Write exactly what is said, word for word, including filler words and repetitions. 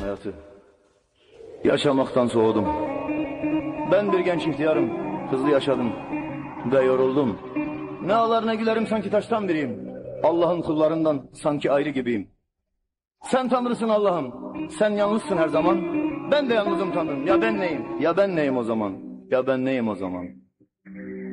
hayatı. Yaşamaktan soğudum. Ben bir genç ihtiyarım, hızlı yaşadım ve yoruldum. Ne ağlar ne gülerim, sanki taştan biriyim. Allah'ın kullarından sanki ayrı gibiyim. Sen Tanrısın Allah'ım, sen yalnızsın her zaman. Ben de yalnızım Tanrım, ya ben neyim, ya ben neyim o zaman, ya ben neyim o zaman.